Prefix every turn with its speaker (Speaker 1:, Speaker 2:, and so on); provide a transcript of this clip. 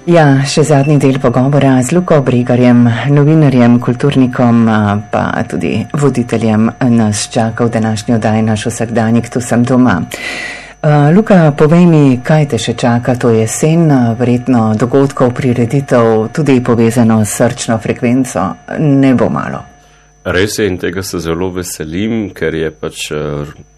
Speaker 1: Ja, še zadnji del pogovora z Luko Bregarjem, novinarjem, kulturnikom, pa tudi voditeljem nas čaka v današnji oddaji Naš vsakdanjik, tu sem doma. Luka, povej mi, kaj te še čaka to jesen, verjetno dogodkov, prireditev, tudi povezano s srčno frekvenco, ne bo malo.
Speaker 2: Res je in tega se zelo veselim, ker je pač